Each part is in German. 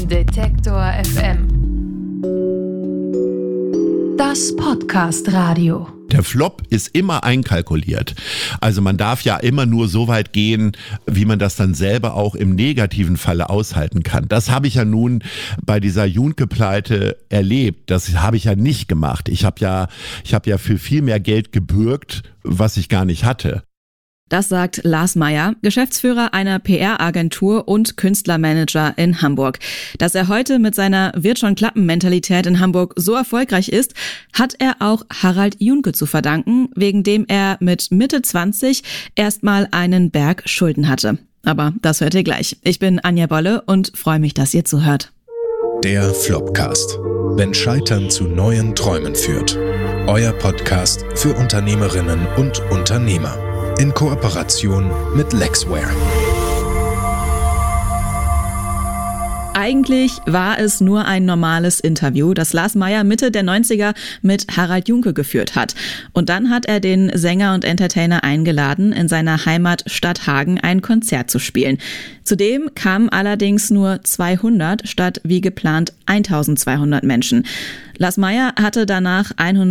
Detektor FM. Das Podcast-Radio. Der Flop ist immer einkalkuliert. Also man darf ja immer nur so weit gehen, wie man das dann selber auch im negativen Falle aushalten kann. Das habe ich ja nun bei dieser Junke-Pleite erlebt. Das habe ich ja nicht gemacht. Ich habe ja für viel mehr Geld gebürgt, was ich gar nicht hatte. Das sagt Lars Meyer, Geschäftsführer einer PR-Agentur und Künstlermanager in Hamburg. Dass er heute mit seiner Wird-schon-klappen-Mentalität in Hamburg so erfolgreich ist, hat er auch Harald Junke zu verdanken, wegen dem er mit Mitte 20 erstmal einen Berg Schulden hatte. Aber das hört ihr gleich. Ich bin Anja Bolle und freue mich, dass ihr zuhört. Der Flopcast. Wenn Scheitern zu neuen Träumen führt. Euer Podcast für Unternehmerinnen und Unternehmer. In Kooperation mit Lexware. Eigentlich war es nur ein normales Interview, das Lars Meyer Mitte der 90er mit Harald Junke geführt hat. Und dann hat er den Sänger und Entertainer eingeladen, in seiner Heimatstadt Hagen ein Konzert zu spielen. Zudem kamen allerdings nur 200 statt wie geplant 1200 Menschen. Lars Meyer hatte danach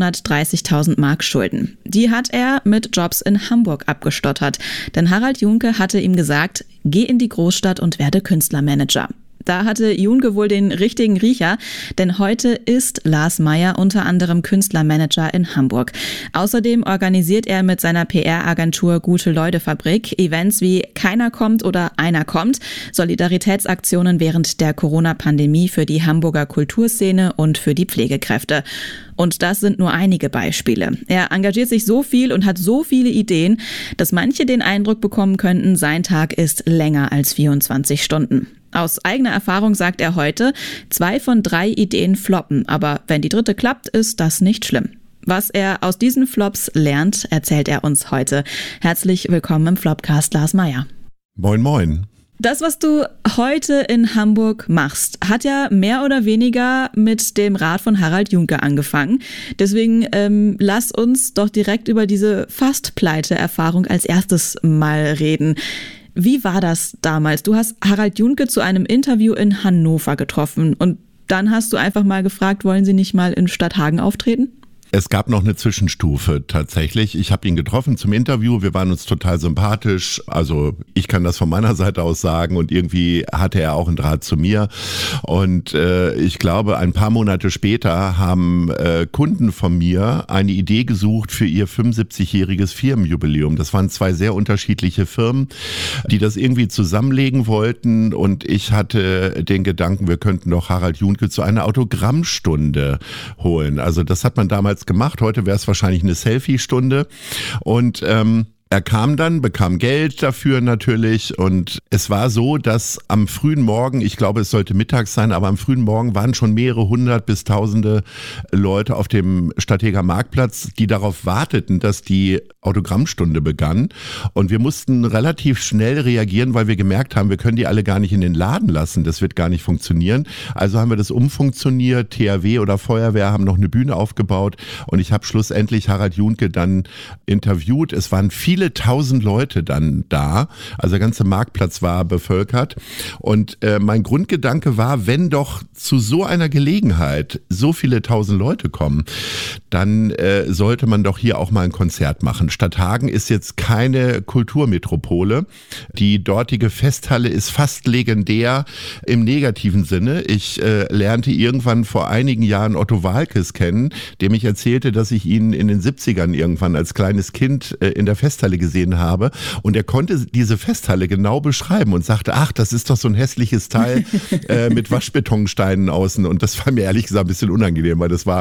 130.000 Mark Schulden. Die hat er mit Jobs in Hamburg abgestottert. Denn Harald Junke hatte ihm gesagt, geh in die Großstadt und werde Künstlermanager. Da hatte Junke wohl den richtigen Riecher, denn heute ist Lars Meyer unter anderem Künstlermanager in Hamburg. Außerdem organisiert er mit seiner PR-Agentur Gute-Leute-Fabrik Events wie Keiner kommt oder Einer kommt, Solidaritätsaktionen während der Corona-Pandemie für die Hamburger Kulturszene und für die Pflegekräfte. Und das sind nur einige Beispiele. Er engagiert sich so viel und hat so viele Ideen, dass manche den Eindruck bekommen könnten, sein Tag ist länger als 24 Stunden. Aus eigener Erfahrung sagt er heute, 2 von 3 Ideen floppen, aber wenn die 3. klappt, ist das nicht schlimm. Was er aus diesen Flops lernt, erzählt er uns heute. Herzlich willkommen im Flopcast, Lars Meyer. Moin, moin. Das, was du heute in Hamburg machst, hat ja mehr oder weniger mit dem Rat von Harald Junke angefangen. Deswegen lass uns doch direkt über diese Fast-Pleite-Erfahrung als erstes mal reden. Wie war das damals? Du hast Harald Junke zu einem Interview in Hannover getroffen und dann hast du einfach mal gefragt, wollen Sie nicht mal in Stadt Hagen auftreten? Es gab noch eine Zwischenstufe tatsächlich. Ich habe ihn getroffen zum Interview. Wir waren uns total sympathisch. Also ich kann das von meiner Seite aus sagen und irgendwie hatte er auch einen Draht zu mir. Und ich glaube, ein paar Monate später haben Kunden von mir eine Idee gesucht für ihr 75-jähriges Firmenjubiläum. Das waren 2 sehr unterschiedliche Firmen, die das irgendwie zusammenlegen wollten. Und ich hatte den Gedanken, wir könnten doch Harald Junke zu einer Autogrammstunde holen. Also das hat man damals gemacht. Heute wäre es wahrscheinlich eine Selfie-Stunde. Und er kam dann, bekam Geld dafür natürlich und es war so, dass am frühen Morgen, ich glaube es sollte mittags sein, aber am frühen Morgen waren schon mehrere 100 bis Tausende Leute auf dem Stadtteger Marktplatz, die darauf warteten, dass die Autogrammstunde begann und wir mussten relativ schnell reagieren, weil wir gemerkt haben, wir können die alle gar nicht in den Laden lassen, das wird gar nicht funktionieren. Also haben wir das umfunktioniert, THW oder Feuerwehr haben noch eine Bühne aufgebaut und ich habe schlussendlich Harald Junke dann interviewt. Es waren viele 1000 Leute dann da, also der ganze Marktplatz war bevölkert und mein Grundgedanke war, wenn doch zu so einer Gelegenheit so viele 1000 Leute kommen, dann sollte man doch hier auch mal ein Konzert machen. Stadt Hagen ist jetzt keine Kulturmetropole, die dortige Festhalle ist fast legendär im negativen Sinne. Ich lernte irgendwann vor einigen Jahren Otto Waalkes kennen, dem ich erzählte, dass ich ihn in den 70ern irgendwann als kleines Kind in der Festhalle gesehen habe und er konnte diese Festhalle genau beschreiben und sagte, ach, das ist doch so ein hässliches Teil mit Waschbetonsteinen außen und das war mir ehrlich gesagt ein bisschen unangenehm, weil das war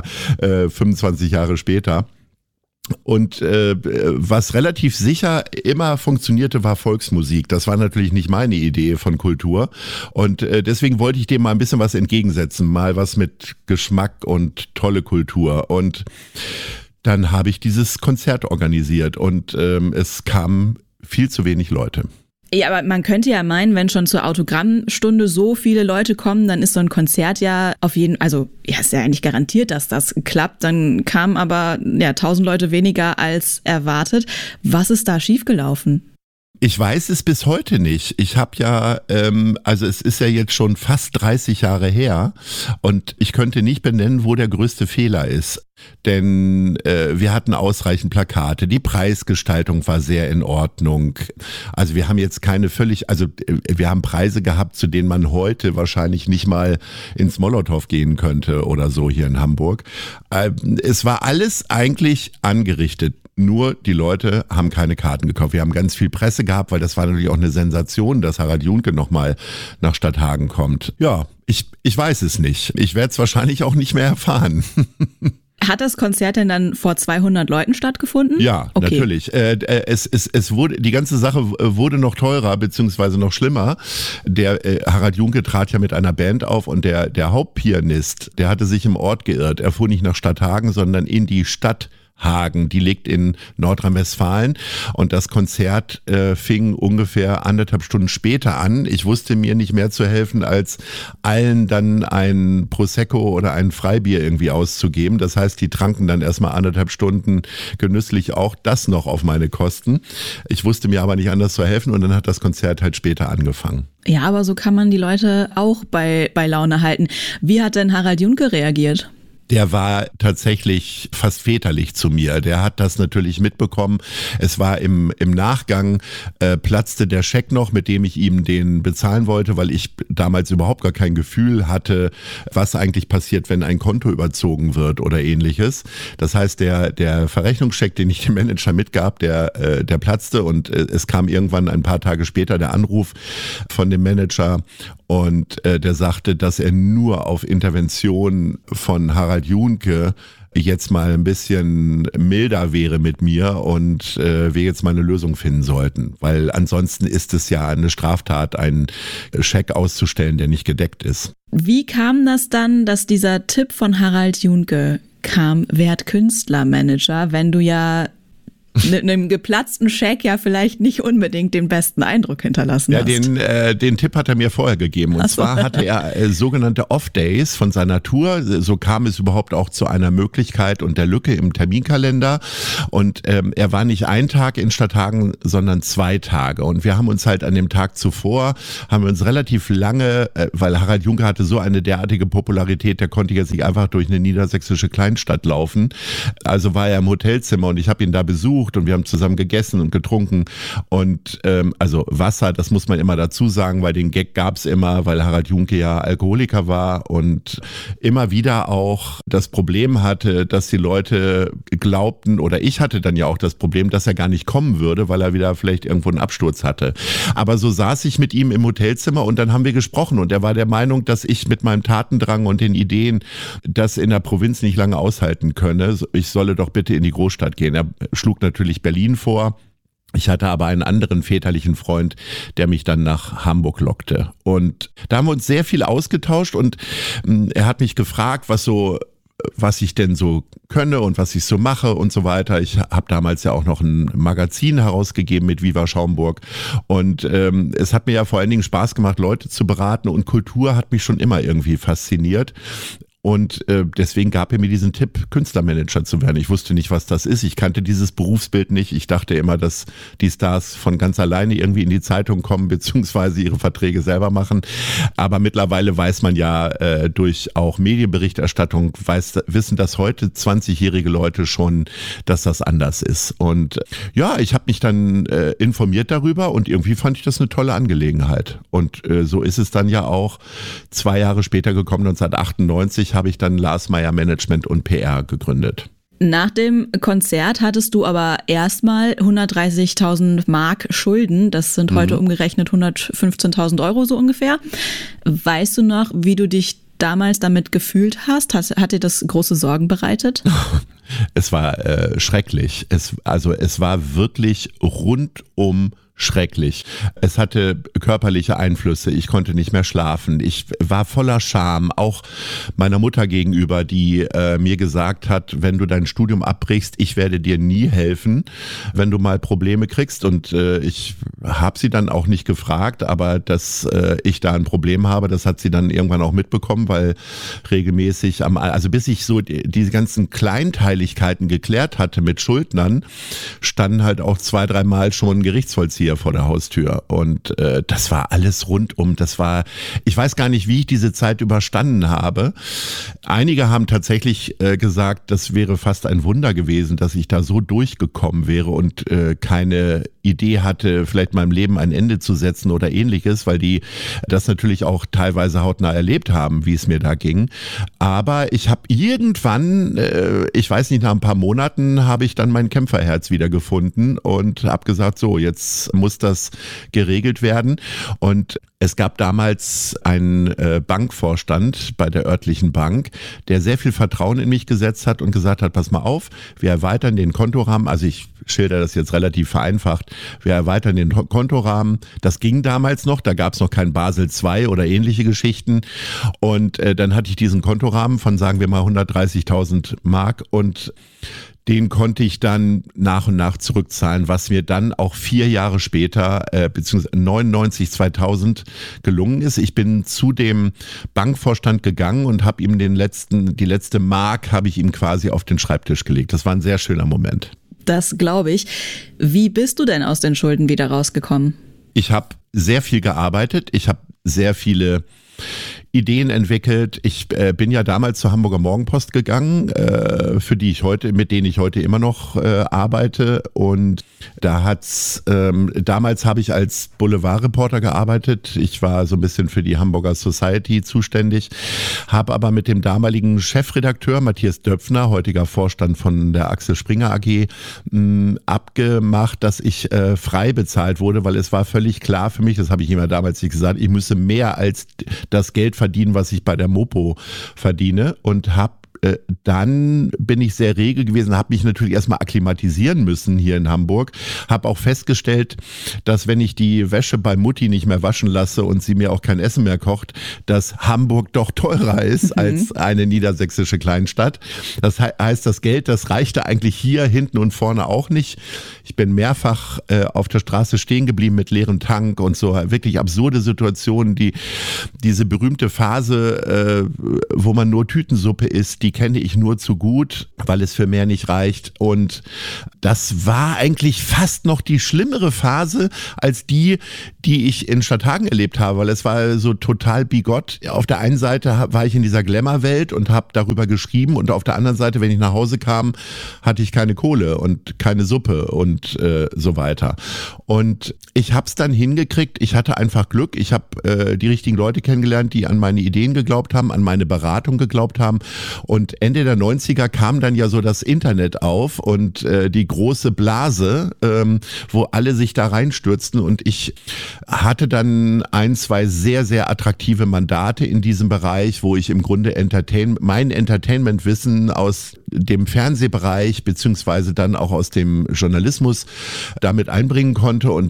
25 Jahre später. Und was relativ sicher immer funktionierte, war Volksmusik. Das war natürlich nicht meine Idee von Kultur und deswegen wollte ich dem mal ein bisschen was entgegensetzen, mal was mit Geschmack und tolle Kultur und dann habe ich dieses Konzert organisiert und es kamen viel zu wenig Leute. Ja, aber man könnte ja meinen, wenn schon zur Autogrammstunde so viele Leute kommen, dann ist so ein Konzert ja auf jeden, also ja, ist ja eigentlich garantiert, dass das klappt. Dann kamen aber 1000 Leute weniger als erwartet. Was ist da schiefgelaufen? Ich weiß es bis heute nicht. Ich habe ja, also es ist ja jetzt schon fast 30 Jahre her und ich könnte nicht benennen, wo der größte Fehler ist. Denn wir hatten ausreichend Plakate, die Preisgestaltung war sehr in Ordnung. Also wir haben jetzt wir haben Preise gehabt, zu denen man heute wahrscheinlich nicht mal ins Molotow gehen könnte oder so hier in Hamburg. Es war alles eigentlich angerichtet. Nur die Leute haben keine Karten gekauft. Wir haben ganz viel Presse gehabt, weil das war natürlich auch eine Sensation, dass Harald Juhnke nochmal nach Stadthagen kommt. Ja, ich weiß es nicht. Ich werde es wahrscheinlich auch nicht mehr erfahren. Hat das Konzert denn dann vor 200 Leuten stattgefunden? Ja, okay. Natürlich. Es wurde, die ganze Sache wurde noch teurer, beziehungsweise noch schlimmer. Der Harald Juhnke trat ja mit einer Band auf und der Hauptpianist, der hatte sich im Ort geirrt. Er fuhr nicht nach Stadthagen, sondern in die Stadt Hagen, die liegt in Nordrhein-Westfalen und das Konzert fing ungefähr 1,5 Stunden später an. Ich wusste mir nicht mehr zu helfen, als allen dann ein Prosecco oder ein Freibier irgendwie auszugeben. Das heißt, die tranken dann erstmal 1,5 Stunden genüsslich auch das noch auf meine Kosten. Ich wusste mir aber nicht anders zu helfen und dann hat das Konzert halt später angefangen. Ja, aber so kann man die Leute auch bei Laune halten. Wie hat denn Harald Juhnke reagiert? Der war tatsächlich fast väterlich zu mir. Der hat das natürlich mitbekommen. Es war im Nachgang, platzte der Scheck noch, mit dem ich ihm den bezahlen wollte, weil ich damals überhaupt gar kein Gefühl hatte, was eigentlich passiert, wenn ein Konto überzogen wird oder ähnliches. Das heißt, der Verrechnungscheck, den ich dem Manager mitgab, der platzte und es kam irgendwann ein paar Tage später der Anruf von dem Manager und der sagte, dass er nur auf Intervention von Harald Juhnke jetzt mal ein bisschen milder wäre mit mir und wir jetzt mal eine Lösung finden sollten. Weil ansonsten ist es ja eine Straftat, einen Scheck auszustellen, der nicht gedeckt ist. Wie kam das dann, dass dieser Tipp von Harald Juhnke kam, werd Künstlermanager, wenn du ja mit einem geplatzten Scheck ja vielleicht nicht unbedingt den besten Eindruck hinterlassen hast. Ja, den Tipp hat er mir vorher gegeben. Und zwar hatte er sogenannte Off-Days von seiner Tour. So kam es überhaupt auch zu einer Möglichkeit und der Lücke im Terminkalender. Und er war nicht ein Tag in Stadthagen, sondern 2 Tage. Und wir haben uns halt an dem Tag zuvor, haben wir uns relativ lange, weil Harald Juhnke hatte so eine derartige Popularität, der konnte jetzt nicht einfach durch eine niedersächsische Kleinstadt laufen. Also war er im Hotelzimmer und ich habe ihn da besucht. Und wir haben zusammen gegessen und getrunken und also Wasser, das muss man immer dazu sagen, weil den Gag gab's immer, weil Harald Juhnke ja Alkoholiker war und immer wieder auch das Problem hatte, dass die Leute glaubten, oder ich hatte dann ja auch das Problem, dass er gar nicht kommen würde, weil er wieder vielleicht irgendwo einen Absturz hatte. Aber so saß ich mit ihm im Hotelzimmer und dann haben wir gesprochen und er war der Meinung, dass ich mit meinem Tatendrang und den Ideen das in der Provinz nicht lange aushalten könne. Ich solle doch bitte in die Großstadt gehen. Er schlug natürlich Berlin vor. Ich hatte aber einen anderen väterlichen Freund, der mich dann nach Hamburg lockte. Und da haben wir uns sehr viel ausgetauscht und er hat mich gefragt, was ich denn so könne und was ich so mache und so weiter. Ich habe damals ja auch noch ein Magazin herausgegeben mit Viva Schaumburg und es hat mir ja vor allen Dingen Spaß gemacht, Leute zu beraten und Kultur hat mich schon immer irgendwie fasziniert. Und deswegen gab er mir diesen Tipp, Künstlermanager zu werden. Ich wusste nicht, was das ist. Ich kannte dieses Berufsbild nicht. Ich dachte immer, dass die Stars von ganz alleine irgendwie in die Zeitung kommen, beziehungsweise ihre Verträge selber machen. Aber mittlerweile weiß man ja durch auch Medienberichterstattung, wissen das heute 20-jährige Leute schon, dass das anders ist. Und ja, ich habe mich dann informiert darüber und irgendwie fand ich das eine tolle Angelegenheit. Und so ist es dann ja auch 2 Jahre später gekommen, 1998, habe ich dann Lars Meyer Management und PR gegründet. Nach dem Konzert hattest du aber erstmal 130.000 Mark Schulden. Das sind heute umgerechnet 115.000 Euro so ungefähr. Weißt du noch, wie du dich damals damit gefühlt hast? Hat dir das große Sorgen bereitet? Es war schrecklich. Es war wirklich rundum schrecklich. Es hatte körperliche Einflüsse. Ich konnte nicht mehr schlafen. Ich war voller Scham, auch meiner Mutter gegenüber, die mir gesagt hat, wenn du dein Studium abbrichst, ich werde dir nie helfen, wenn du mal Probleme kriegst. Und ich habe sie dann auch nicht gefragt, aber dass ich da ein Problem habe, das hat sie dann irgendwann auch mitbekommen, weil regelmäßig, bis ich so diese ganzen Kleinteiligkeiten geklärt hatte mit Schuldnern, standen halt auch 2-3 Mal schon Gerichtsvollzieher Erzieher vor der Haustür. Und das war alles rundum. Ich weiß gar nicht, wie ich diese Zeit überstanden habe. Einige haben tatsächlich gesagt, das wäre fast ein Wunder gewesen, dass ich da so durchgekommen wäre und keine Idee hatte, vielleicht meinem Leben ein Ende zu setzen oder ähnliches, weil die das natürlich auch teilweise hautnah erlebt haben, wie es mir da ging. Aber ich habe irgendwann, ich weiß nicht, nach ein paar Monaten habe ich dann mein Kämpferherz wiedergefunden und habe gesagt, so, jetzt muss das geregelt werden. Und es gab damals einen Bankvorstand bei der örtlichen Bank, der sehr viel Vertrauen in mich gesetzt hat und gesagt hat, pass mal auf, wir erweitern den Kontorahmen, also ich schilder das jetzt relativ vereinfacht, wir erweitern den Kontorahmen, das ging damals noch, da gab es noch kein Basel II oder ähnliche Geschichten und dann hatte ich diesen Kontorahmen von, sagen wir mal, 130.000 Mark und den konnte ich dann nach und nach zurückzahlen, was mir dann auch 4 Jahre später, beziehungsweise 99, 2000 gelungen ist. Ich bin zu dem Bankvorstand gegangen und habe ihm die letzte Mark habe ich ihm quasi auf den Schreibtisch gelegt. Das war ein sehr schöner Moment. Das glaube ich. Wie bist du denn aus den Schulden wieder rausgekommen? Ich habe sehr viel gearbeitet. Ich habe sehr viele Ideen entwickelt. Ich bin ja damals zur Hamburger Morgenpost gegangen, mit denen ich heute immer noch arbeite. Und damals habe ich als Boulevardreporter gearbeitet. Ich war so ein bisschen für die Hamburger Society zuständig, habe aber mit dem damaligen Chefredakteur Matthias Döpfner, heutiger Vorstand von der Axel Springer AG, abgemacht, dass ich frei bezahlt wurde, weil es war völlig klar für mich, das habe ich ihm ja damals nicht gesagt, ich müsse mehr als das Geld verdienen, was ich bei der Mopo verdiene und dann bin ich sehr rege gewesen, habe mich natürlich erstmal akklimatisieren müssen hier in Hamburg, habe auch festgestellt, dass wenn ich die Wäsche bei Mutti nicht mehr waschen lasse und sie mir auch kein Essen mehr kocht, dass Hamburg doch teurer ist als eine niedersächsische Kleinstadt. Das heißt, das Geld, das reichte eigentlich hier hinten und vorne auch nicht. Ich bin mehrfach auf der Straße stehen geblieben mit leerem Tank und so, wirklich absurde Situationen, diese berühmte Phase, wo man nur Tütensuppe isst, die kenne ich nur zu gut, weil es für mehr nicht reicht. Und das war eigentlich fast noch die schlimmere Phase als die ich in Stadthagen erlebt habe, weil es war so total bigott. Auf der einen Seite war ich in dieser Glamour-Welt und habe darüber geschrieben und auf der anderen Seite, wenn ich nach Hause kam, hatte ich keine Kohle und keine Suppe und so weiter. Und ich habe es dann hingekriegt, ich hatte einfach Glück, ich habe die richtigen Leute kennengelernt, die an meine Ideen geglaubt haben, an meine Beratung geglaubt haben und Ende der 90er kam dann ja so das Internet auf und die große Blase, wo alle sich da reinstürzten und ich hatte dann 1, 2 sehr, sehr attraktive Mandate in diesem Bereich, wo ich im Grunde mein Entertainment-Wissen aus dem Fernsehbereich beziehungsweise dann auch aus dem Journalismus damit einbringen konnte und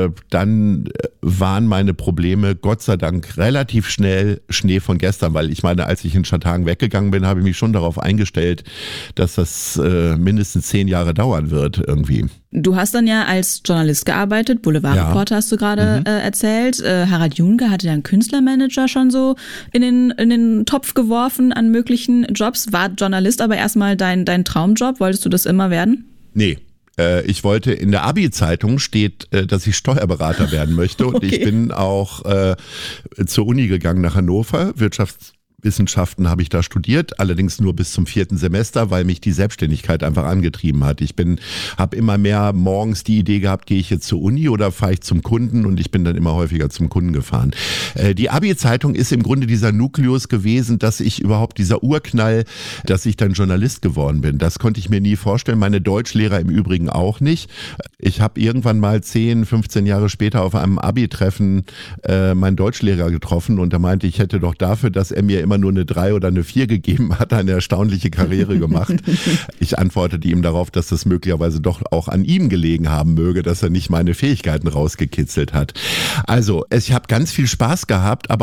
dann waren meine Probleme Gott sei Dank relativ schnell Schnee von gestern, weil ich meine, als ich in Stadthagen weggegangen bin, habe ich mich schon darauf eingestellt, dass das mindestens 10 Jahre dauern wird irgendwie. Du hast dann ja als Journalist gearbeitet, Boulevardreporter hast du gerade erzählt. Harald Junke hatte ja einen Künstlermanager schon so in den Topf geworfen an möglichen Jobs. War Journalist aber erstmal dein Traumjob? Wolltest du das immer werden? Nee. Ich wollte, in der Abi-Zeitung steht, dass ich Steuerberater werden möchte und okay. Ich bin auch zur Uni gegangen nach Hannover, Wirtschaftswissenschaften habe ich da studiert, allerdings nur bis zum 4. Semester, weil mich die Selbstständigkeit einfach angetrieben hat. Ich habe immer mehr morgens die Idee gehabt, gehe ich jetzt zur Uni oder fahre ich zum Kunden und ich bin dann immer häufiger zum Kunden gefahren. Die Abi-Zeitung ist im Grunde dieser Nukleus gewesen, dass ich überhaupt dieser Urknall, dass ich dann Journalist geworden bin. Das konnte ich mir nie vorstellen, meine Deutschlehrer im Übrigen auch nicht. Ich habe irgendwann mal 10, 15 Jahre später auf einem Abi-Treffen meinen Deutschlehrer getroffen und er meinte, ich hätte doch dafür, dass er mir immer nur eine 3 oder eine 4 gegeben hat, eine erstaunliche Karriere gemacht. Ich antwortete ihm darauf, dass das möglicherweise doch auch an ihm gelegen haben möge, dass er nicht meine Fähigkeiten rausgekitzelt hat. Also, ich habe ganz viel Spaß gehabt, aber auch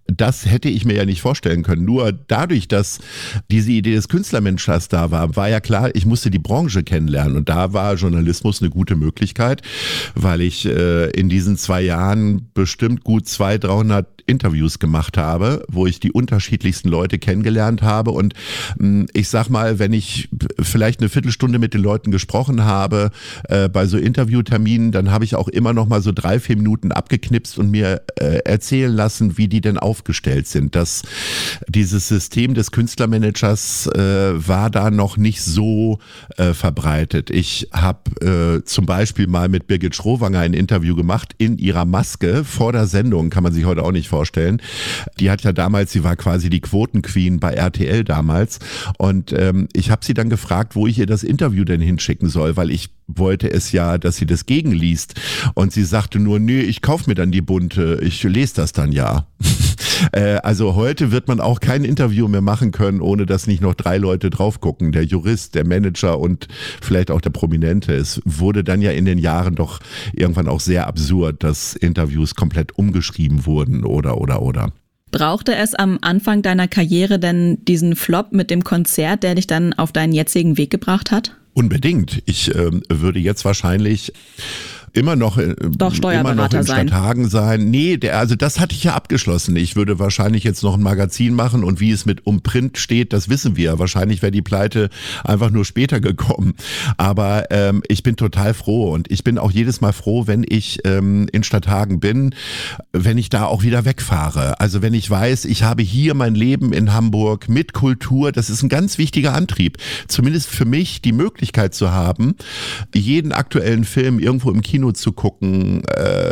das hätte ich mir ja nicht vorstellen können. Nur dadurch, dass diese Idee des Künstlermenschers da war ja klar, ich musste die Branche kennenlernen. Und da war Journalismus eine gute Möglichkeit, weil ich in diesen 2 Jahren bestimmt gut 200-300 Interviews gemacht habe, wo ich die unterschiedlichsten Leute kennengelernt habe. Und ich sag mal, wenn ich vielleicht eine Viertelstunde mit den Leuten gesprochen habe bei so Interviewterminen, dann habe ich auch immer noch mal so 3-4 Minuten abgeknipst und mir erzählen lassen, wie die denn aufgestellt sind. Dieses System des Künstlermanagers war da noch nicht so verbreitet. Ich habe zum Beispiel mal mit Birgit Schrowanger ein Interview gemacht in ihrer Maske vor der Sendung, kann man sich heute auch nicht vorstellen. Die hat ja damals, sie war quasi die Quotenqueen bei RTL damals und ich habe sie dann gefragt, wo ich ihr das Interview denn hinschicken soll, weil ich wollte es ja, dass sie das gegenliest und sie sagte nur, nee, ich kaufe mir dann die bunte, ich lese das dann ja. Also heute wird man auch kein Interview mehr machen können, ohne dass nicht noch 3 Leute drauf gucken, der Jurist, der Manager und vielleicht auch der Prominente. Es wurde dann ja in den Jahren doch irgendwann auch sehr absurd, dass Interviews komplett umgeschrieben wurden oder. Brauchte es am Anfang deiner Karriere denn diesen Flop mit dem Konzert, der dich dann auf deinen jetzigen Weg gebracht hat? Unbedingt. Ich würde jetzt wahrscheinlich immer noch in Stadthagen sein. Nee, also das hatte ich ja abgeschlossen. Ich würde wahrscheinlich jetzt noch ein Magazin machen und wie es mit Print steht, das wissen wir. Wahrscheinlich wäre die Pleite einfach nur später gekommen. Aber ich bin total froh und ich bin auch jedes Mal froh, wenn ich in Stadthagen bin, wenn ich da auch wieder wegfahre. Also wenn ich weiß, ich habe hier mein Leben in Hamburg mit Kultur, das ist ein ganz wichtiger Antrieb. Zumindest für mich die Möglichkeit zu haben, jeden aktuellen Film irgendwo im Kino zu gucken,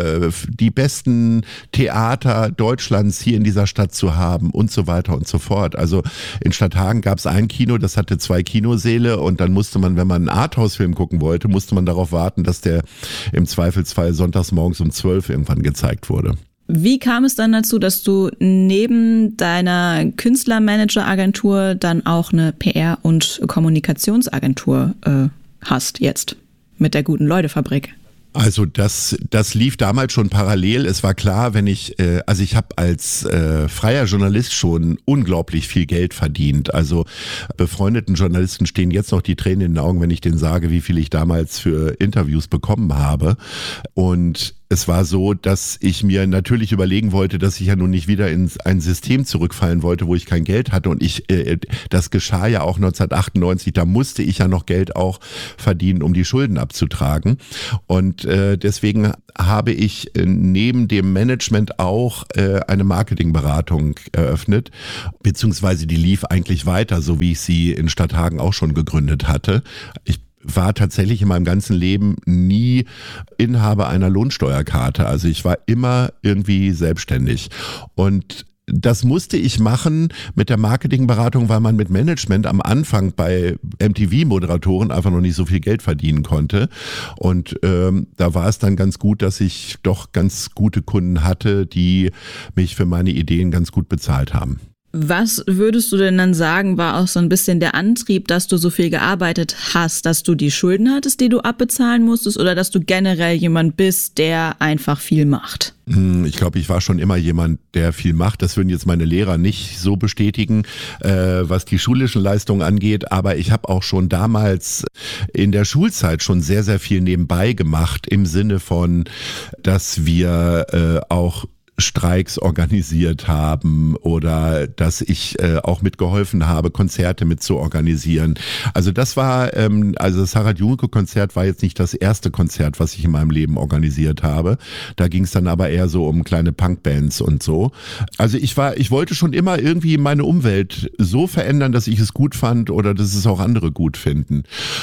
die besten Theater Deutschlands hier in dieser Stadt zu haben und so weiter und so fort. Also in Stadthagen gab es ein Kino, das hatte 2 Kinosäle und dann musste man, wenn man einen Arthouse-Film gucken wollte, musste man darauf warten, dass der im Zweifelsfall sonntags morgens um 12 irgendwann gezeigt wurde. Wie kam es dann dazu, dass du neben deiner Künstlermanager-Agentur dann auch eine PR- und Kommunikationsagentur hast jetzt mit der Guten-Leute-Fabrik? Also das lief damals schon parallel. Es war klar, ich habe als freier Journalist schon unglaublich viel Geld verdient. Also befreundeten Journalisten stehen jetzt noch die Tränen in den Augen, wenn ich denen sage, wie viel ich damals für Interviews bekommen habe. Und es war so, dass ich mir natürlich überlegen wollte, dass ich ja nun nicht wieder in ein System zurückfallen wollte, wo ich kein Geld hatte. Und das geschah ja auch 1998. Da musste ich ja noch Geld auch verdienen, um die Schulden abzutragen. Und deswegen habe ich neben dem Management auch eine Marketingberatung eröffnet, beziehungsweise die lief eigentlich weiter, so wie ich sie in Stadthagen auch schon gegründet hatte. Ich war tatsächlich in meinem ganzen Leben nie Inhaber einer Lohnsteuerkarte. Also ich war immer irgendwie selbstständig. Und das musste ich machen mit der Marketingberatung, weil man mit Management am Anfang bei MTV-Moderatoren einfach noch nicht so viel Geld verdienen konnte. Und da war es dann ganz gut, dass ich doch ganz gute Kunden hatte, die mich für meine Ideen ganz gut bezahlt haben. Was würdest du denn dann sagen, war auch so ein bisschen der Antrieb, dass du so viel gearbeitet hast, dass du die Schulden hattest, die du abbezahlen musstest, oder dass du generell jemand bist, der einfach viel macht? Ich glaube, ich war schon immer jemand, der viel macht. Das würden jetzt meine Lehrer nicht so bestätigen, was die schulischen Leistungen angeht. Aber ich habe auch schon damals in der Schulzeit schon sehr, sehr viel nebenbei gemacht, im Sinne von, dass wir auch Streiks organisiert haben oder dass ich auch mitgeholfen habe, Konzerte mit zu organisieren. Also das war, also das Harald-Junke-Konzert war jetzt nicht das erste Konzert, was ich in meinem Leben organisiert habe. Da ging es dann aber eher so um kleine Punkbands und so. Also ich wollte schon immer irgendwie meine Umwelt so verändern, dass ich es gut fand oder dass es auch andere gut finden.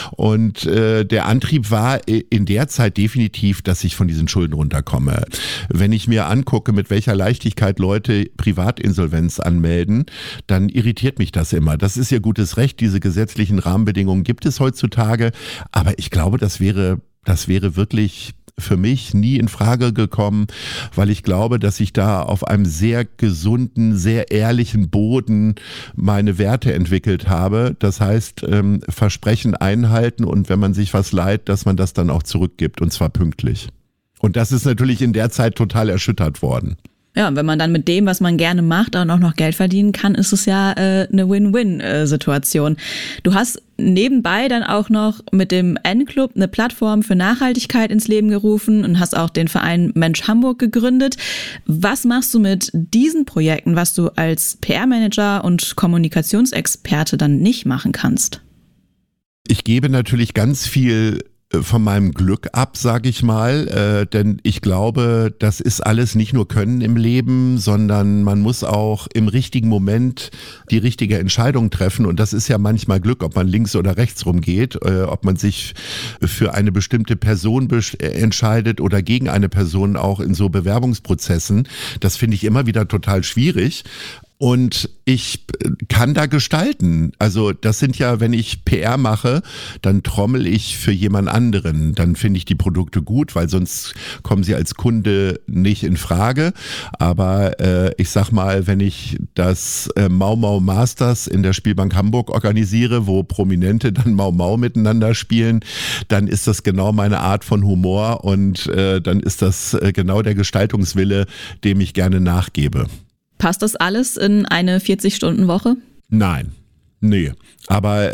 Und der Antrieb war in der Zeit definitiv, dass ich von diesen Schulden runterkomme. Wenn ich mir angucke, mit welcher Leichtigkeit Leute Privatinsolvenz anmelden, dann irritiert mich das immer. Das ist ihr gutes Recht, diese gesetzlichen Rahmenbedingungen gibt es heutzutage, aber ich glaube, das wäre wirklich für mich nie in Frage gekommen, weil ich glaube, dass ich da auf einem sehr gesunden, sehr ehrlichen Boden meine Werte entwickelt habe. Das heißt, Versprechen einhalten und wenn man sich was leiht, dass man das dann auch zurückgibt und zwar pünktlich. Und das ist natürlich in der Zeit total erschüttert worden. Ja, und wenn man dann mit dem, was man gerne macht, auch noch Geld verdienen kann, ist es ja eine Win-Win-Situation. Du hast nebenbei dann auch noch mit dem N-Club eine Plattform für Nachhaltigkeit ins Leben gerufen und hast auch den Verein Mensch Hamburg gegründet. Was machst du mit diesen Projekten, was du als PR-Manager und Kommunikationsexperte dann nicht machen kannst? Ich gebe natürlich ganz viel von meinem Glück ab, sage ich mal, denn ich glaube, das ist alles nicht nur Können im Leben, sondern man muss auch im richtigen Moment die richtige Entscheidung treffen und das ist ja manchmal Glück, ob man links oder rechts rumgeht, ob man sich für eine bestimmte Person entscheidet oder gegen eine Person auch in so Bewerbungsprozessen. Das finde ich immer wieder total schwierig. Und ich kann da gestalten. Also das sind ja, wenn ich PR mache, dann trommel ich für jemand anderen. Dann finde ich die Produkte gut, weil sonst kommen sie als Kunde nicht in Frage. Aber ich sag mal, wenn ich das Mau Mau Masters in der Spielbank Hamburg organisiere, wo Prominente dann Mau Mau miteinander spielen, dann ist das genau meine Art von Humor und dann ist das genau der Gestaltungswille, dem ich gerne nachgebe. Passt das alles in eine 40-Stunden-Woche? Nein, nee. Aber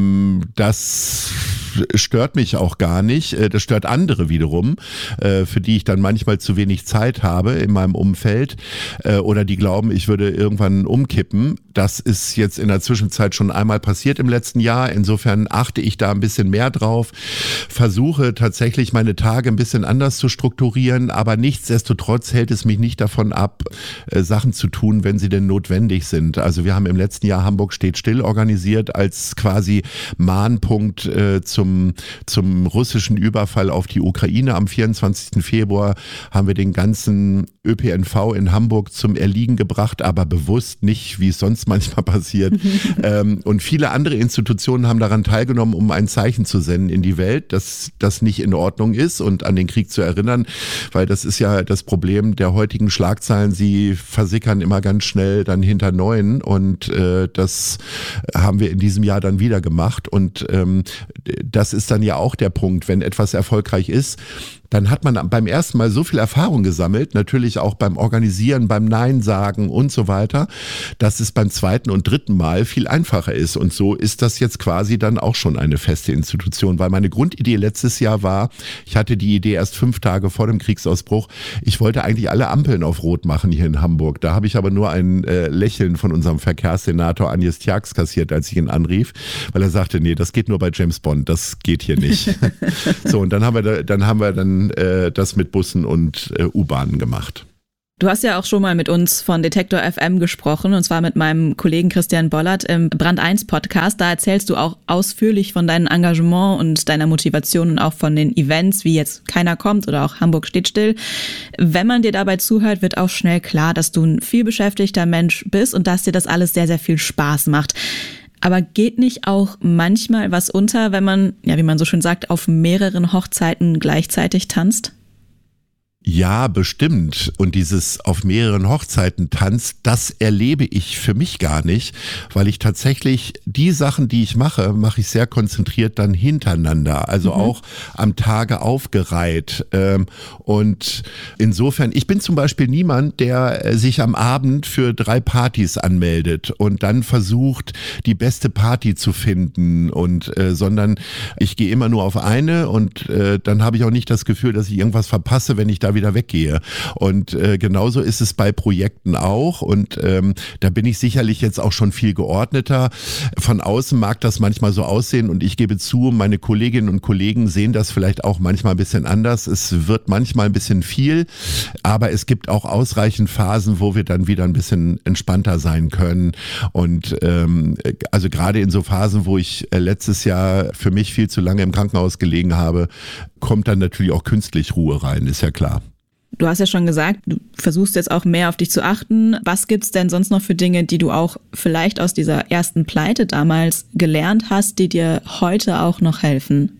das stört mich auch gar nicht. Das stört andere wiederum, für die ich dann manchmal zu wenig Zeit habe in meinem Umfeld oder die glauben, ich würde irgendwann umkippen. Das ist jetzt in der Zwischenzeit schon einmal passiert im letzten Jahr. Insofern achte ich da ein bisschen mehr drauf, versuche tatsächlich meine Tage ein bisschen anders zu strukturieren, aber nichtsdestotrotz hält es mich nicht davon ab, Sachen zu tun, wenn sie denn notwendig sind. Also wir haben im letzten Jahr Hamburg steht still organisiert als quasi Mahnpunkt zum russischen Überfall auf die Ukraine. Am 24. Februar haben wir den ganzen ÖPNV in Hamburg zum Erliegen gebracht, aber bewusst nicht, wie es sonst manchmal passiert. Und viele andere Institutionen haben daran teilgenommen, um ein Zeichen zu senden in die Welt, dass das nicht in Ordnung ist und an den Krieg zu erinnern, weil das ist ja das Problem der heutigen Schlagzeilen. Sie versickern immer ganz schnell dann hinter neuen und das haben wir in diesem Jahr dann wieder gemacht und das ist dann ja auch der Punkt, wenn etwas erfolgreich ist, dann hat man beim ersten Mal so viel Erfahrung gesammelt, natürlich auch beim Organisieren, beim Nein sagen und so weiter, dass es beim zweiten und dritten Mal viel einfacher ist. Und so ist das jetzt quasi dann auch schon eine feste Institution, weil meine Grundidee letztes Jahr war, ich hatte die Idee erst 5 Tage vor dem Kriegsausbruch, ich wollte eigentlich alle Ampeln auf Rot machen hier in Hamburg. Da habe ich aber nur ein Lächeln von unserem Verkehrssenator Agnes Tjax kassiert, als ich ihn anrief, weil er sagte, nee, das geht nur bei James Bond, das geht hier nicht. So, und dann haben wir das mit Bussen und U-Bahnen gemacht. Du hast ja auch schon mal mit uns von Detektor FM gesprochen, und zwar mit meinem Kollegen Christian Bollert im Brand 1 Podcast. Da erzählst du auch ausführlich von deinem Engagement und deiner Motivation und auch von den Events, wie jetzt Keiner kommt oder auch Hamburg steht still. Wenn man dir dabei zuhört, wird auch schnell klar, dass du ein vielbeschäftigter Mensch bist und dass dir das alles sehr, sehr viel Spaß macht. Aber geht nicht auch manchmal was unter, wenn man, ja, wie man so schön sagt, auf mehreren Hochzeiten gleichzeitig tanzt? Ja, bestimmt. Und dieses auf mehreren Hochzeiten tanzt, das erlebe ich für mich gar nicht, weil ich tatsächlich die Sachen, die ich mache ich sehr konzentriert dann hintereinander, also auch am Tage aufgereiht. Und insofern, ich bin zum Beispiel niemand, der sich am Abend für 3 Partys anmeldet und dann versucht, die beste Party zu finden und sondern ich gehe immer nur auf eine und dann habe ich auch nicht das Gefühl, dass ich irgendwas verpasse, wenn ich da wieder weggehe. Und genauso ist es bei Projekten auch und da bin ich sicherlich jetzt auch schon viel geordneter. Von außen mag das manchmal so aussehen und ich gebe zu, meine Kolleginnen und Kollegen sehen das vielleicht auch manchmal ein bisschen anders. Es wird manchmal ein bisschen viel, aber es gibt auch ausreichend Phasen, wo wir dann wieder ein bisschen entspannter sein können. Und also gerade in so Phasen, wo ich letztes Jahr für mich viel zu lange im Krankenhaus gelegen habe, kommt dann natürlich auch künstlich Ruhe rein, ist ja klar. Du hast ja schon gesagt, du versuchst jetzt auch mehr auf dich zu achten. Was gibt's denn sonst noch für Dinge, die du auch vielleicht aus dieser ersten Pleite damals gelernt hast, die dir heute auch noch helfen?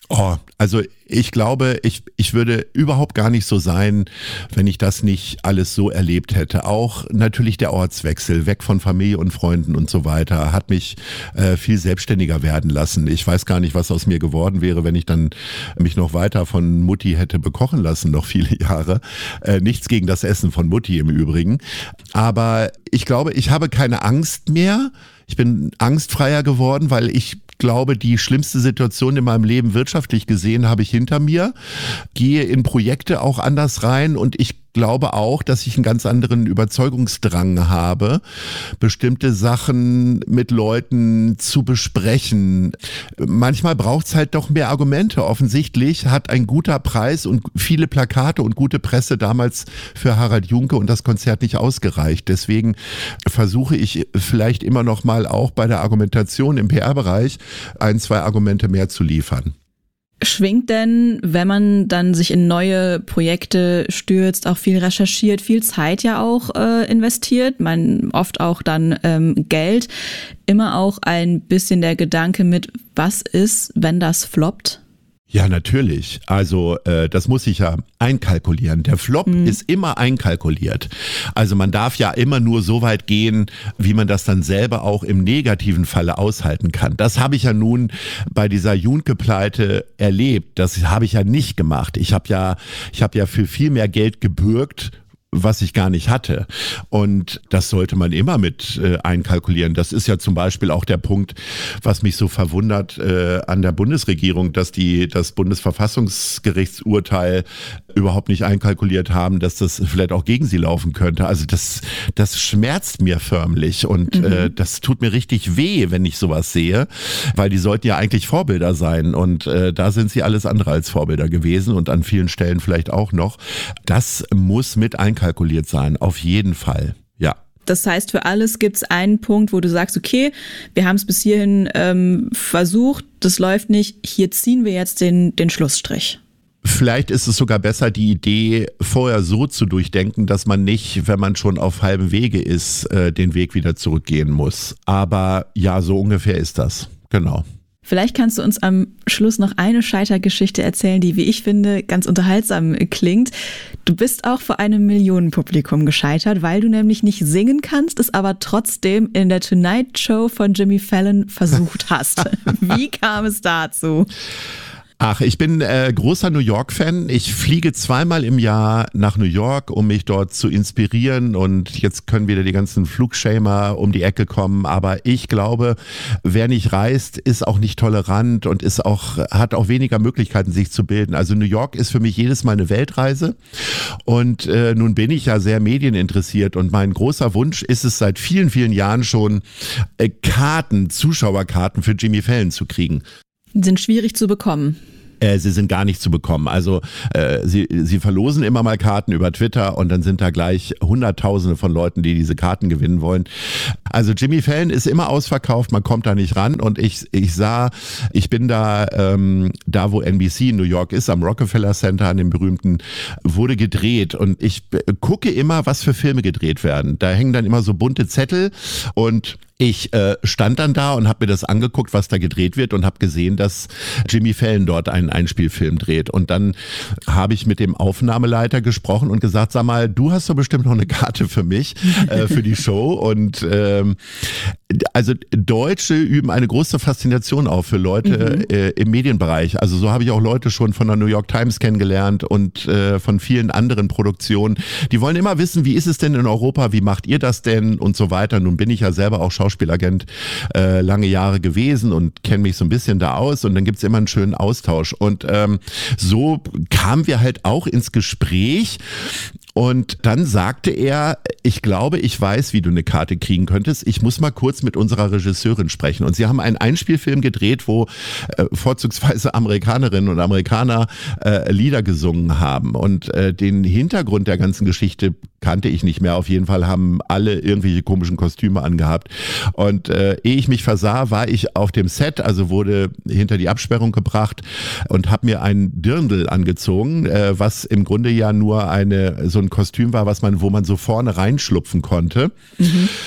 Also ich glaube, ich würde überhaupt gar nicht so sein, wenn ich das nicht alles so erlebt hätte. Auch natürlich der Ortswechsel, weg von Familie und Freunden und so weiter, hat mich viel selbstständiger werden lassen. Ich weiß gar nicht, was aus mir geworden wäre, wenn ich dann mich noch weiter von Mutti hätte bekochen lassen, noch viele Jahre. Nichts gegen das Essen von Mutti im Übrigen. Aber ich glaube, ich habe keine Angst mehr. Ich bin angstfreier geworden, weil ich glaube, die schlimmste Situation in meinem Leben wirtschaftlich gesehen habe ich hinter mir, gehe in Projekte auch anders rein und ich glaube auch, dass ich einen ganz anderen Überzeugungsdrang habe, bestimmte Sachen mit Leuten zu besprechen. Manchmal braucht es halt doch mehr Argumente. Offensichtlich hat ein guter Preis und viele Plakate und gute Presse damals für Harald Junke und das Konzert nicht ausgereicht. Deswegen versuche ich vielleicht immer noch mal auch bei der Argumentation im PR-Bereich 1, 2 Argumente mehr zu liefern. Schwingt denn, wenn man dann sich in neue Projekte stürzt, auch viel recherchiert, viel Zeit ja auch investiert, man oft auch dann Geld, immer auch ein bisschen der Gedanke mit, was ist, wenn das floppt? Ja, natürlich. Also das muss ich ja einkalkulieren. Der Flop ist immer einkalkuliert. Also man darf ja immer nur so weit gehen, wie man das dann selber auch im negativen Falle aushalten kann. Das habe ich ja nun bei dieser Junke-Pleite erlebt. Das habe ich ja nicht gemacht. Ich habe ja für viel mehr Geld gebürgt, was ich gar nicht hatte. Und das sollte man immer mit einkalkulieren. Das ist ja zum Beispiel auch der Punkt, was mich so verwundert an der Bundesregierung, dass die das Bundesverfassungsgerichtsurteil überhaupt nicht einkalkuliert haben, dass das vielleicht auch gegen sie laufen könnte. Also das schmerzt mir förmlich und das tut mir richtig weh, wenn ich sowas sehe, weil die sollten ja eigentlich Vorbilder sein und da sind sie alles andere als Vorbilder gewesen und an vielen Stellen vielleicht auch noch. Das muss mit einkalkuliert sein, auf jeden Fall, ja. Das heißt, für alles gibt es einen Punkt, wo du sagst, okay, wir haben es bis hierhin versucht, das läuft nicht, hier ziehen wir jetzt den Schlussstrich. Vielleicht ist es sogar besser, die Idee vorher so zu durchdenken, dass man nicht, wenn man schon auf halbem Wege ist, den Weg wieder zurückgehen muss. Aber ja, so ungefähr ist das, genau. Vielleicht kannst du uns am Schluss noch eine Scheitergeschichte erzählen, die, wie ich finde, ganz unterhaltsam klingt. Du bist auch vor einem Millionenpublikum gescheitert, weil du nämlich nicht singen kannst, es aber trotzdem in der Tonight Show von Jimmy Fallon versucht hast. Wie kam es dazu? Ach, ich bin großer New York-Fan. Ich fliege 2-mal im Jahr nach New York, um mich dort zu inspirieren. Und jetzt können wieder die ganzen Flugschämer um die Ecke kommen. Aber ich glaube, wer nicht reist, ist auch nicht tolerant und hat auch weniger Möglichkeiten, sich zu bilden. Also New York ist für mich jedes Mal eine Weltreise. Und nun bin ich ja sehr medieninteressiert. Und mein großer Wunsch ist es seit vielen, vielen Jahren schon, Zuschauerkarten für Jimmy Fallon zu kriegen. Die sind schwierig zu bekommen. Sie sind gar nicht zu bekommen. Also sie verlosen immer mal Karten über Twitter und dann sind da gleich Hunderttausende von Leuten, die diese Karten gewinnen wollen. Also Jimmy Fallon ist immer ausverkauft, man kommt da nicht ran und ich bin da wo NBC in New York ist, am Rockefeller Center, an dem berühmten, wurde gedreht und ich gucke immer, was für Filme gedreht werden. Da hängen dann immer so bunte Zettel und ich stand dann da und habe mir das angeguckt, was da gedreht wird und habe gesehen, dass Jimmy Fallon dort einen Einspielfilm dreht. Und dann habe ich mit dem Aufnahmeleiter gesprochen und gesagt, sag mal, du hast doch bestimmt noch eine Karte für mich, für die Show. Und also Deutsche üben eine große Faszination auf für Leute im Medienbereich. Also so habe ich auch Leute schon von der New York Times kennengelernt und von vielen anderen Produktionen. Die wollen immer wissen, wie ist es denn in Europa, wie macht ihr das denn und so weiter. Nun bin ich ja selber auch Schauspielagent lange Jahre gewesen und kenne mich so ein bisschen da aus und dann gibt's immer einen schönen Austausch. Und so kamen wir halt auch ins Gespräch. Und dann sagte er, ich glaube, ich weiß, wie du eine Karte kriegen könntest. Ich muss mal kurz mit unserer Regisseurin sprechen. Und sie haben einen Einspielfilm gedreht, wo vorzugsweise Amerikanerinnen und Amerikaner Lieder gesungen haben. Und den Hintergrund der ganzen Geschichte kannte ich nicht mehr. Auf jeden Fall haben alle irgendwelche komischen Kostüme angehabt. Und ehe ich mich versah, war ich auf dem Set, also wurde hinter die Absperrung gebracht und habe mir ein Dirndl angezogen, was im Grunde ja nur so ein Kostüm war, wo man so vorne reinschlupfen konnte.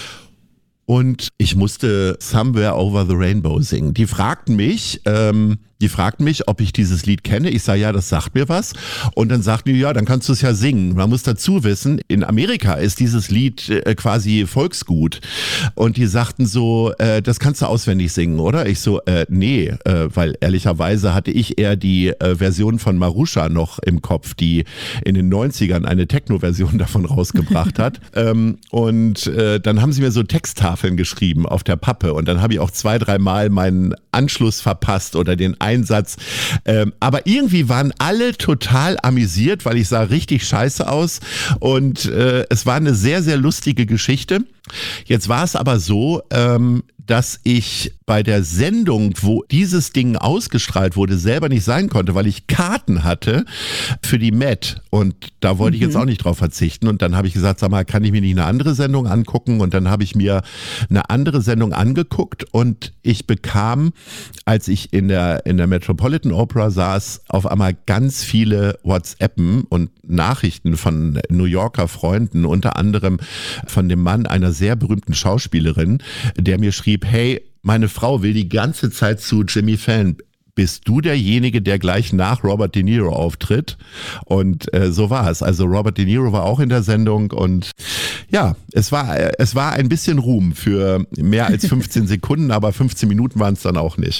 Und ich musste Somewhere Over the Rainbow singen. Die fragten mich, Die fragten mich, ob ich dieses Lied kenne. Ich sage, ja, das sagt mir was. Und dann sagten die, ja, dann kannst du es ja singen. Man muss dazu wissen, in Amerika ist dieses Lied quasi Volksgut. Und die sagten so, das kannst du auswendig singen, oder? Ich so, nee, weil ehrlicherweise hatte ich eher die Version von Marusha noch im Kopf, die in den 90ern eine Techno-Version davon rausgebracht hat. Und dann haben sie mir so Texttafeln geschrieben auf der Pappe. Und dann habe ich auch 2-3 Mal meinen Anschluss verpasst oder den Einsatz. Aber irgendwie waren alle total amüsiert, weil ich sah richtig scheiße aus. Und es war eine sehr, sehr lustige Geschichte. Jetzt war es aber so, dass ich bei der Sendung, wo dieses Ding ausgestrahlt wurde, selber nicht sein konnte, weil ich Karten hatte für die Met. Und da wollte ich jetzt auch nicht drauf verzichten. Und dann habe ich gesagt, sag mal, kann ich mir nicht eine andere Sendung angucken? Und dann habe ich mir eine andere Sendung angeguckt und ich bekam, als ich in der Metropolitan Opera saß, auf einmal ganz viele WhatsAppen und Nachrichten von New Yorker Freunden, unter anderem von dem Mann einer sehr berühmten Schauspielerin, der mir schrieb, hey, meine Frau will die ganze Zeit zu Jimmy Fallon. Bist du derjenige, der gleich nach Robert De Niro auftritt? Und so war es. Also Robert De Niro war auch in der Sendung und ja, es war ein bisschen Ruhm für mehr als 15 Sekunden, aber 15 Minuten waren es dann auch nicht.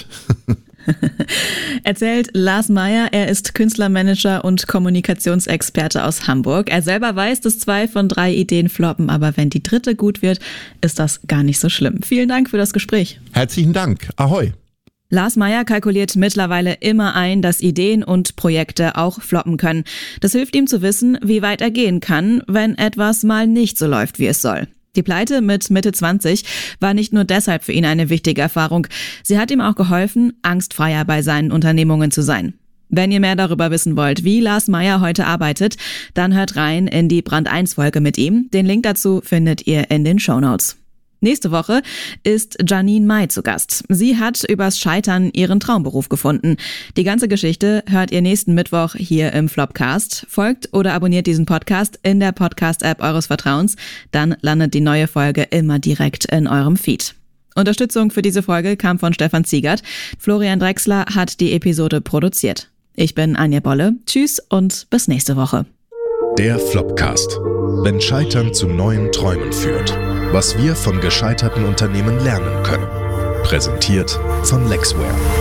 Erzählt Lars Meyer, er ist Künstlermanager und Kommunikationsexperte aus Hamburg. Er selber weiß, dass 2 von 3 Ideen floppen, aber wenn die 3. gut wird, ist das gar nicht so schlimm. Vielen Dank für das Gespräch. Herzlichen Dank. Ahoi. Lars Meyer kalkuliert mittlerweile immer ein, dass Ideen und Projekte auch floppen können. Das hilft ihm zu wissen, wie weit er gehen kann, wenn etwas mal nicht so läuft, wie es soll. Die Pleite mit Mitte 20 war nicht nur deshalb für ihn eine wichtige Erfahrung. Sie hat ihm auch geholfen, angstfreier bei seinen Unternehmungen zu sein. Wenn ihr mehr darüber wissen wollt, wie Lars Meyer heute arbeitet, dann hört rein in die Brand 1 Folge mit ihm. Den Link dazu findet ihr in den Shownotes. Nächste Woche ist Janine Mai zu Gast. Sie hat übers Scheitern ihren Traumberuf gefunden. Die ganze Geschichte hört ihr nächsten Mittwoch hier im Flopcast. Folgt oder abonniert diesen Podcast in der Podcast-App eures Vertrauens. Dann landet die neue Folge immer direkt in eurem Feed. Unterstützung für diese Folge kam von Stefan Ziegert. Florian Drexler hat die Episode produziert. Ich bin Anja Bolle. Tschüss und bis nächste Woche. Der Flopcast. Wenn Scheitern zu neuen Träumen führt. Was wir von gescheiterten Unternehmen lernen können. Präsentiert von Lexware.